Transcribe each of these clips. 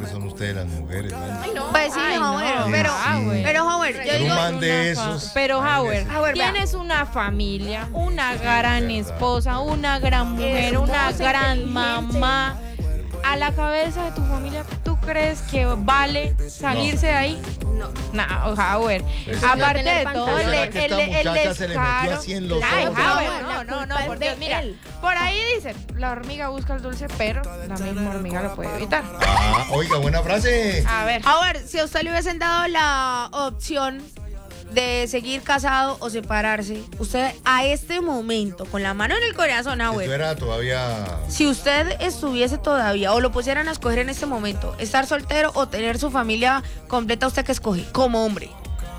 que son ustedes las mujeres, ¿no? Ay, no. Pues sí, Ay, no. Howard, Sí, pero Howard, yo Pero digo, un man de esos. Pero Howard, Howard, vea. tienes una familia, una gran esposa, una gran mujer, una gran inteligente. mamá. A la cabeza de tu familia, ¿tú crees que vale salirse de ahí? No. No, Howard. Eso Aparte tener de todo, pantalones. ¿Será que esta muchacha se le metió así en los Ay, ojos? Howard, no, La culpa porque es de mira, él. por ahí dicen, la hormiga busca el dulce, pero la misma hormiga lo puede evitar. Ah, oiga, buena frase. A ver. Howard, si a usted le hubiesen dado la opción de seguir casado o separarse, usted a este momento, con la mano en el corazón, Esto Howard, era todavía... si usted estuviese todavía o lo pusieran a escoger en este momento, estar soltero o tener su familia completa, ¿usted qué escoge? Como hombre.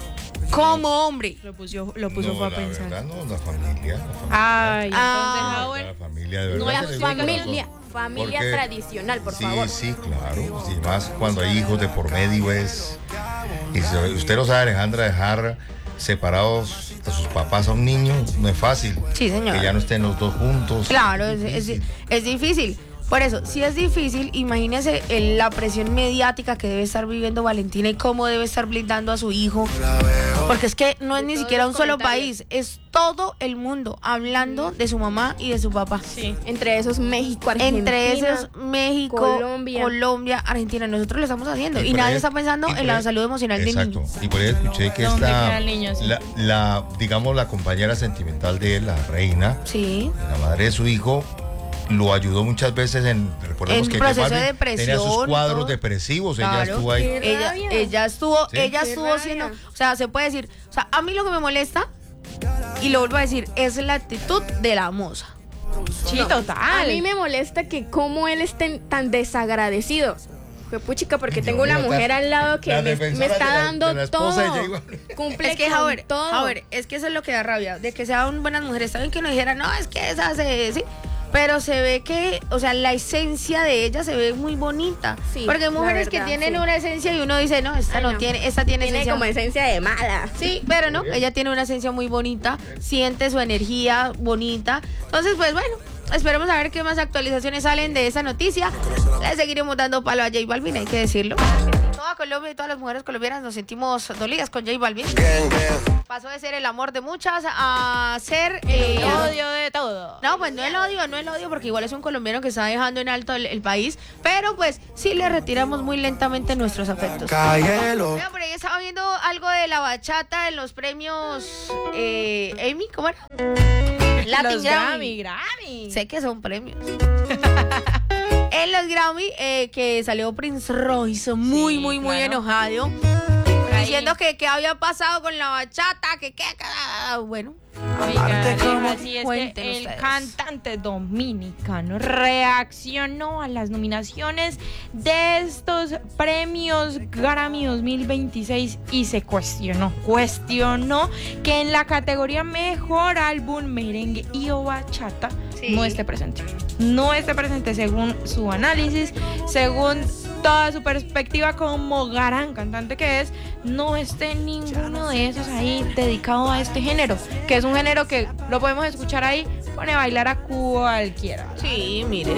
Como hombre. Lo puso No, fue a la pensar. verdad, no, la familia. Ay, Ah. entonces, La Howard, familia, de verdad. No la se le dio el familia, corazón. familia Porque- tradicional, por Sí, favor. sí, claro. Sí, más cuando hay hijos de por medio es... Y si usted lo sabe, Alejandra, dejar separados a sus papás a un niño no es fácil. Sí, señor. Que ya no estén los dos juntos. Claro, difícil. es difícil. Por eso, si es difícil, imagínese la presión mediática que debe estar viviendo Valentina y cómo debe estar blindando a su hijo. Porque es que no es De ni todos siquiera los un solo comentarios. país, es todo el mundo hablando de su mamá y de su papá. sí. Entre esos México, Argentina. Entre esos México, Colombia. Argentina, nosotros lo estamos haciendo Y y por nadie ahí- está pensando y por en la ahí- salud emocional del Exacto. niño. Y por ahí escuché que ¿Dónde esta, queda el niño? Sí. digamos, la compañera sentimental de él, la reina, Sí. la madre de su hijo, lo ayudó muchas veces recordemos En que proceso J Balvin de depresión, tenía sus cuadros todo. depresivos, ella Claro. estuvo ahí. Qué rabia. Ella estuvo, Sí. ella Qué estuvo rabia. siendo, o sea, se puede decir, o sea, a mí lo que me molesta, y lo vuelvo a decir, es la actitud de la moza. Sí, A total. mí me molesta que cómo él esté tan desagradecido. Fue puchica, porque Dios tengo una mío, mujer al lado que la me defensora está de la- dando de la esposa de todo. J Balvin. Cumple Es que, con Howard, todo. Howard, es que eso es lo que da rabia, de que sean buenas mujeres. Saben que uno dijera, no, es que esa se, sí, pero se ve que, o sea, la esencia de ella se ve muy bonita. Sí, porque hay la mujeres que verdad, tienen sí. una esencia y uno dice, no, esta Ay, no no. tiene, esta tiene Tiene esencia. como esencia de mala. Sí, pero no, ella tiene una esencia muy bonita, siente su energía bonita. Entonces, pues bueno, esperemos a ver qué más actualizaciones salen de esa noticia. Le seguiremos dando palo a J Balvin, hay que decirlo. Toda Colombia y todas las mujeres colombianas nos sentimos dolidas con J Balvin. Pasó de ser el amor de muchas a ser El odio de todo. no, pues no el odio, porque igual es un colombiano que está dejando en alto el país, pero pues sí le retiramos muy lentamente nuestros afectos. Mira, por ahí estaba viendo algo de la bachata en los premios Emmy, ¿cómo era? Latin Los Grammy. Sé que son premios. En los Grammy, que salió Prince Royce muy, Sí, muy, muy claro. enojado. ahí. Diciendo que qué había pasado con la bachata, bueno. Oiga, así es Cuenten que el ustedes. cantante dominicano reaccionó a las nominaciones de estos premios Grammy 2026 y se cuestionó que en la categoría Mejor Álbum Merengue y o Bachata Sí. no esté presente según su análisis, según toda su perspectiva como gran cantante que es, no esté ninguno de esos ahí dedicado a este género, que es un género que lo podemos escuchar ahí, pone a bailar a cualquiera. Sí, mire.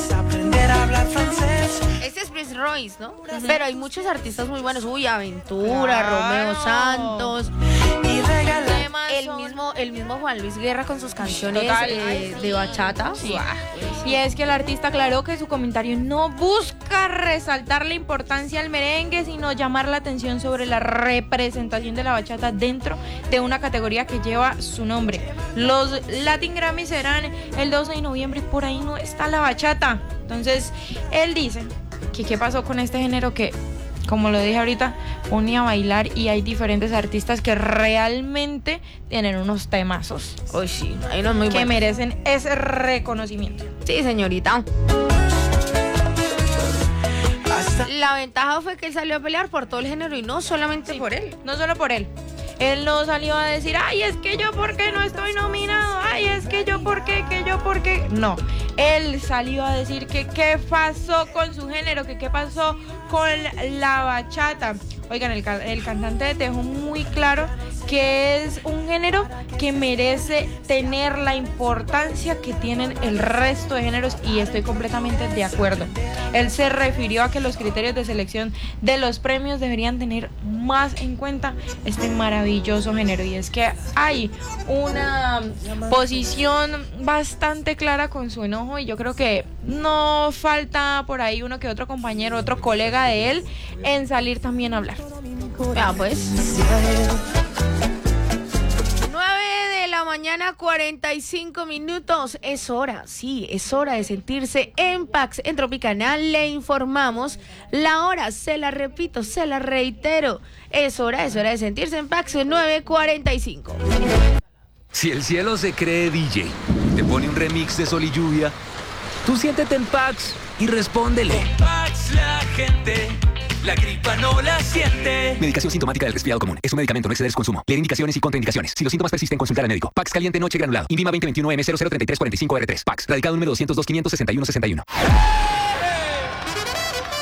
Este es Prince Royce, ¿no? Pero hay muchos artistas muy buenos. Uy, Aventura, Claro. Romeo Santos. Temas son- El mismo Juan Luis Guerra con sus canciones Total. de bachata. Sí. Guau. Y es que el artista aclaró que su comentario no busca resaltar la importancia del merengue, sino llamar la atención sobre la representación de la bachata dentro de una categoría que lleva su nombre. Los Latin Grammy serán el 12 de noviembre y por ahí no está la bachata. Entonces, él dice que qué pasó con este género que, como lo dije ahorita, pone a bailar y hay diferentes artistas que realmente tienen unos temazos Uy, sí, hay unos muy que buenos. merecen ese reconocimiento. Sí, señorita. La ventaja fue que él salió a pelear por todo el género y no solamente por él. No solo por él. Él no salió a decir, ay, es que yo por qué no estoy nominado, ay, es que yo por qué, que yo por qué. No, él salió a decir que qué pasó con su género, que qué pasó con la bachata. Oigan, el cantante dejó muy claro que es un género que merece tener la importancia que tienen el resto de géneros, y estoy completamente de acuerdo. Él se refirió a que los criterios de selección de los premios deberían tener más en cuenta este maravilloso género, y es que hay una posición bastante clara con su enojo, y yo creo que no falta por ahí uno que otro compañero, otro colega de él en salir también a hablar. Ya pues. 9:45 a.m. Es hora, sí, es hora de sentirse en Pax. En Tropicanal le informamos la hora, se la repito, se la reitero. Es hora de sentirse en Pax, 9:45. Si el cielo se cree DJ, te pone un remix de Sol y Lluvia, tú siéntete en Pax y respóndele. Con Pax la gente, la gripa no la siente. Medicación sintomática del resfriado común. Es un medicamento, no exceder su consumo. Leer indicaciones y contraindicaciones. Si los síntomas persisten, consultar al médico. Pax caliente noche granulado. Invima 2021 M003345R3. Pax. Radicado número 202 561 61.